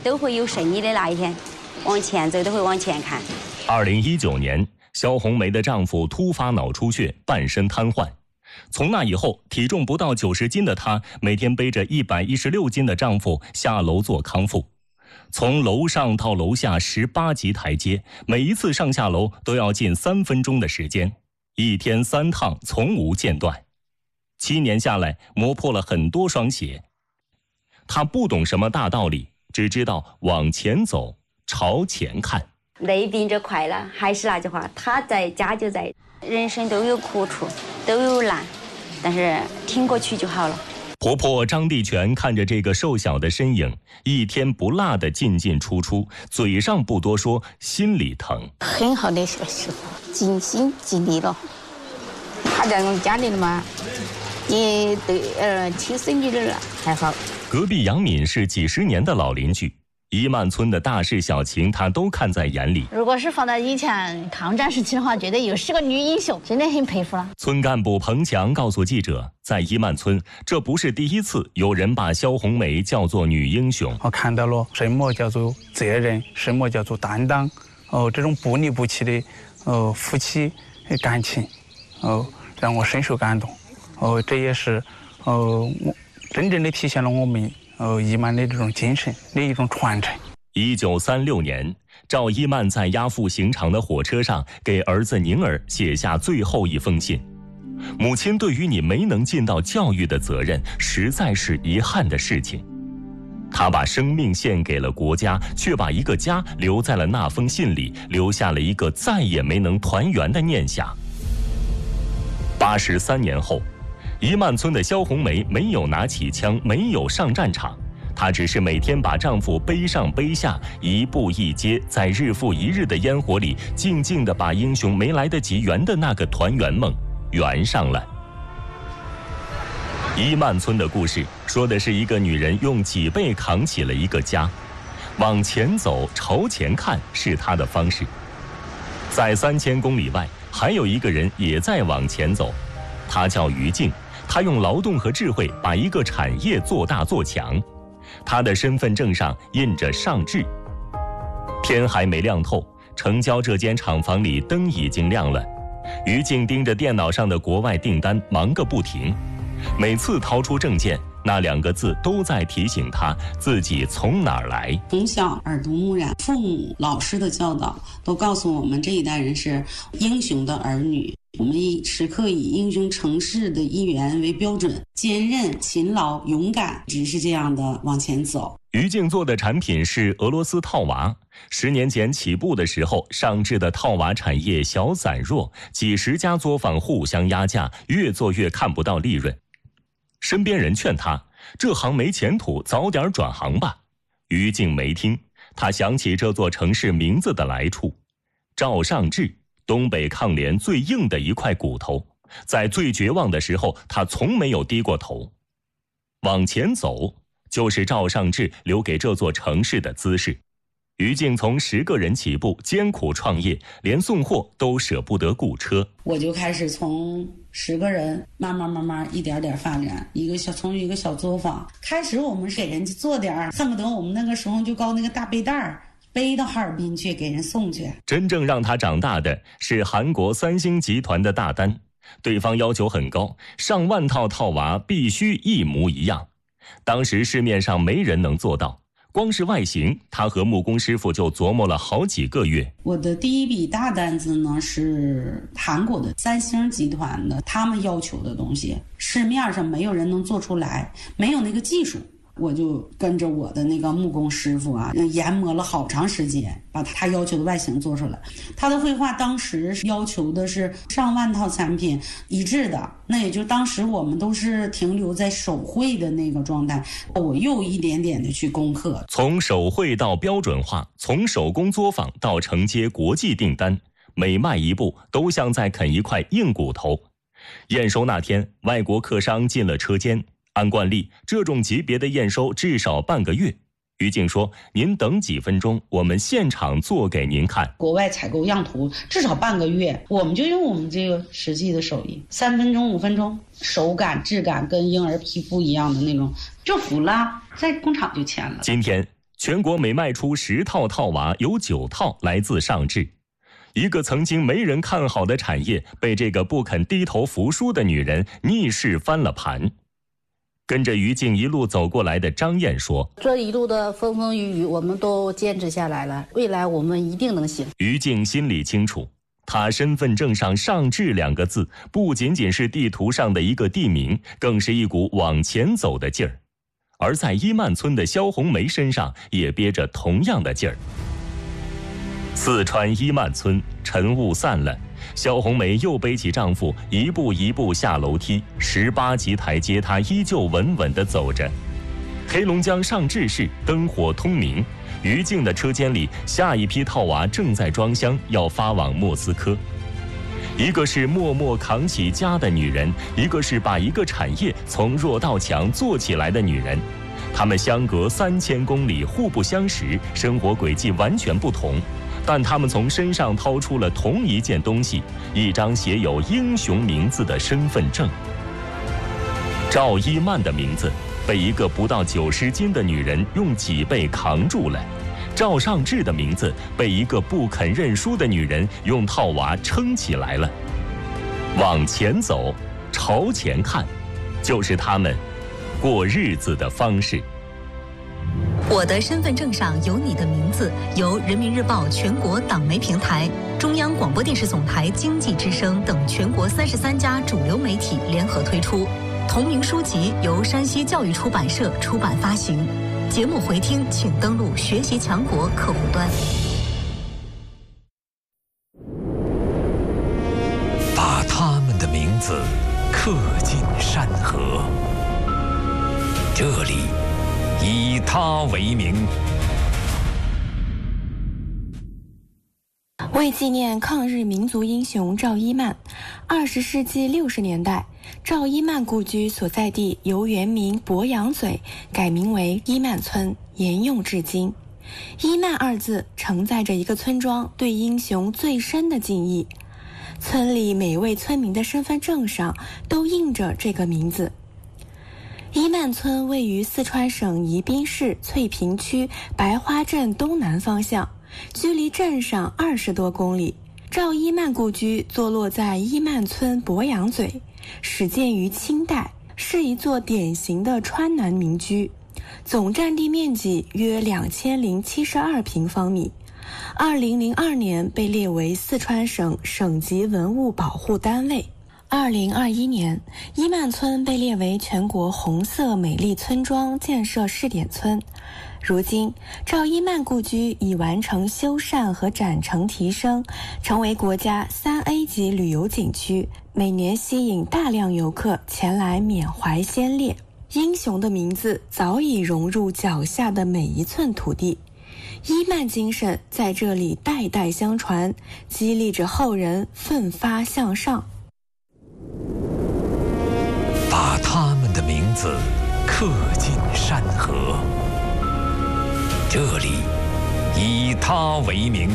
都会有胜利的那一天，往前走都会往前看。 2019年，肖红梅的丈夫突发脑出血，半身瘫痪。从那以后，体重不到90斤的她，每天背着116斤的丈夫下楼做康复。从楼上到楼下18级台阶，每一次上下楼都要近3分钟的时间，一天3趟，从无间断。7年下来，磨破了很多双鞋。她不懂什么大道理，只知道往前走，朝前看。 累并着快乐，还是那句话，他在家就在。人生都有苦处，都有难，但是挺过去就好了。 婆婆张地全看着这个瘦小的身影，一天不落的进进出出，嘴上不多说，心里疼。 很好的小媳妇，尽心尽力了。他这种家里的嘛，也对亲生女儿还好。 隔壁杨敏是几十年的老邻居，伊曼村的大事小情她都看在眼里。 如果是放在以前抗战时期的话，觉得又是个女英雄，真的很佩服了。 村干部彭强告诉记者，在伊曼村，这不是第一次有人把肖红梅叫做女英雄。 我看到了什么叫做责任，什么叫做担当，这种不离不弃的夫妻感情，让我深受感动。这也是真正的体现了我们伊曼的这种精神的一种传承。 1936年，赵伊曼在押赴刑场的火车上给儿子宁儿写下最后一封信。母亲对于你没能尽到教育的责任，实在是遗憾的事情。他把生命献给了国家，却把一个家留在了那封信里，留下了一个再也没能团圆的念想。83年后，伊曼村的肖红梅没有拿起枪，没有上战场，她只是每天把丈夫背上背下，一步一阶，在日复一日的烟火里，静静地把英雄没来得及圆的那个团圆梦圆上了。伊曼村的故事说的是一个女人用脊背扛起了一个家，往前走，朝前看是她的方式。在3000公里外，还有一个人也在往前走，他叫于静。他用劳动和智慧把一个产业做大做强，他的身份证上印着上智。天还没亮透，城郊这间厂房里灯已经亮了。于静盯着电脑上的国外订单忙个不停，每次掏出证件，那2个字都在提醒他自己从哪儿来。 从小耳濡目染，父母老师的教导都告诉我们，这一代人是英雄的儿女。我们时刻以英雄成事的一员为标准，坚韧、勤劳、勇敢，只是这样的往前走。 于静做的产品是俄罗斯套娃，10年前起步的时候，上智的套娃产业小散弱，几十家作坊互相压价，越做越看不到利润。身边人劝他，这行没前途，早点转行吧。于静没听，他想起这座城市名字的来处，赵尚志，东北抗联最硬的一块骨头，在最绝望的时候，他从没有低过头。往前走，就是赵尚志留给这座城市的姿势。于静从10个人起步，艰苦创业，连送货都舍不得雇车。 我就开始从10个人慢慢一点点发展，从一个小作坊开始，我们给人家做点，恨不得我们那个时候就搞那个大背带背到哈尔滨去给人送去。 真正让他长大的是韩国3星集团的大单，对方要求很高，上万套套娃必须一模一样。当时市面上没人能做到，光是外形，他和木工师傅就琢磨了好几个月。 我的第一笔大单子呢是韩国的3星集团的，他们要求的东西市面上没有人能做出来，没有那个技术。我就跟着我的那个木工师傅研磨了好长时间，把他要求的外形做出来。他的绘画当时要求的是上万套产品一致的，那也就当时我们都是停留在手绘的那个状态。我又一点点的去攻克， 从手绘到标准化，从手工作坊到承接国际订单，每迈一步都像在啃一块硬骨头。验收那天，外国客商进了车间，按惯例，这种级别的验收至少半个月。于静说，您等几分钟，我们现场做给您看。 国外采购样图至少半个月，我们就用我们这个实际的手艺，3分钟5分钟，手感质感跟婴儿皮肤一样的那种，就服了，在工厂就签了。 今天全国每卖出10套套娃，有9套来自尚志。一个曾经没人看好的产业，被这个不肯低头服输的女人逆势翻了盘。跟着于静一路走过来的张燕说：“ 这一路的风风雨雨，我们都坚持下来了，未来我们一定能行。” 于静心里清楚，她身份证上尚志2个字，不仅仅是地图上的一个地名，更是一股往前走的劲儿。而在伊曼村的肖红梅身上也憋着同样的劲儿。四川伊曼村晨雾散了，肖红梅又背起丈夫，一步一步下楼梯，18级台阶她依旧稳稳地走着。黑龙江尚志市灯火通明，于静的车间里，下一批套娃正在装箱，要发往莫斯科。一个是默默扛起家的女人，一个是把一个产业从弱到强做起来的女人。她们相隔3000公里，互不相识，生活轨迹完全不同，但她们从身上掏出了同一件东西，一张写有英雄名字的身份证。赵一曼的名字被一个不到90斤的女人用脊背扛住了，赵尚志的名字被一个不肯认输的女人用套娃撑起来了。往前走，朝前看，就是他们过日子的方式。 我的身份证上有你的名字，由人民日报全国党媒平台、中央广播电视总台经济之声等全国33家主流媒体联合推出。同名书籍由山西教育出版社出版发行。节目回听请登录学习强国客户端。 把他们的名字刻进山河，这里以他为名。 为纪念抗日民族英雄赵一曼，20世纪60年代，赵一曼故居所在地由原名鄱阳嘴改名为伊曼村，沿用至今。伊曼2字承载着一个村庄对英雄最深的敬意，村里每位村民的身份证上都印着这个名字。伊曼村位于四川省宜宾市翠屏区白花镇东南方向，距离镇上20多公里。赵一曼故居坐落在伊曼村鄱阳嘴，始建于清代，是一座典型的川南民居，总占地面积约2072平方米。2002年被列为四川省省级文物保护单位。2021年，伊曼村被列为全国红色美丽村庄建设试点村。如今，赵一曼故居已完成修缮和展成提升，成为国家3A 级旅游景区，每年吸引大量游客前来缅怀先烈。英雄的名字早已融入脚下的每一寸土地，伊曼精神在这里代代相传，激励着后人奋发向上。 把他们的名字刻进山河，这里以他为名。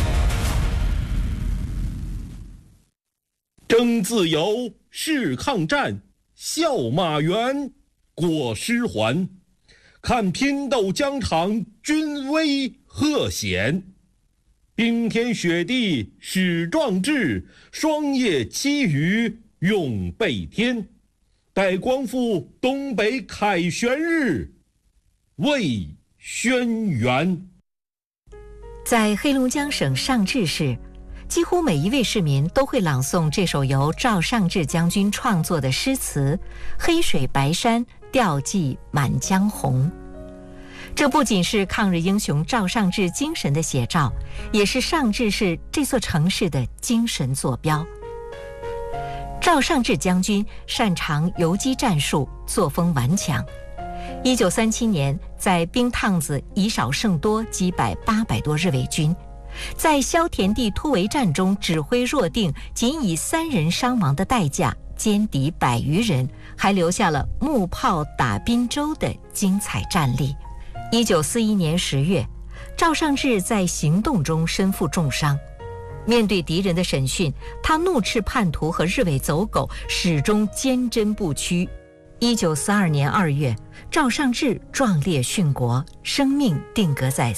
争自由，是抗战，笑马援，过师环。看拼斗疆场，军威赫显。冰天雪地始壮志，霜叶栖雨永被天。待光复东北凯旋日，为轩辕。 在黑龙江省尚志市，几乎每一位市民都会朗诵这首由赵尚志将军创作的诗词《黑水白山，吊骑满江红》。这不仅是抗日英雄赵尚志精神的写照，也是尚志市这座城市的精神坐标。赵尚志将军擅长游击战术，作风顽强。1937年，在冰趟子以少胜多，击败800多日伪军；在萧田地突围战中指挥若定，仅以3人伤亡的代价歼敌100余人，还留下了木炮打滨州的精彩战例。1941年10月，赵尚志在行动中身负重伤。面对敌人的审讯，他怒斥叛徒和日伪走狗，始终坚贞不屈。 1942年2月，赵尚志壮烈殉国，生命定格在